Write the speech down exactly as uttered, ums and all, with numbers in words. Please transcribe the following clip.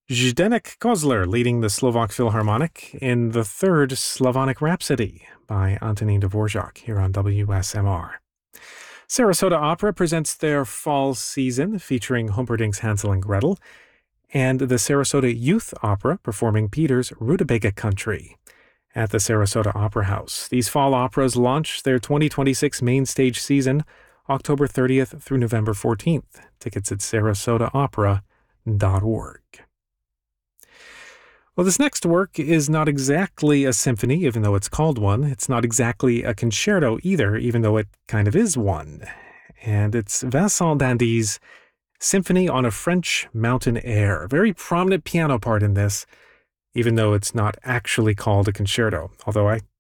Zdenek Kozler leading the Slovak Philharmonic in the third Slavonic Rhapsody by Antonin Dvorak here on W S M R. Sarasota Opera presents their fall season featuring Humperdinck's Hansel and Gretel, and the Sarasota Youth Opera performing Peter's Rutabaga Country at the Sarasota Opera House. These fall operas launch their twenty twenty-six main stage season October thirtieth through November fourteenth. Tickets at sarasota opera dot org. Well, this next work is not exactly a symphony, even though it's called one. It's not exactly a concerto either, even though it kind of is one. And it's Vincent Dandy's Symphony on a French Mountain Air. A very prominent piano part in this, even though it's not actually called a concerto. Although I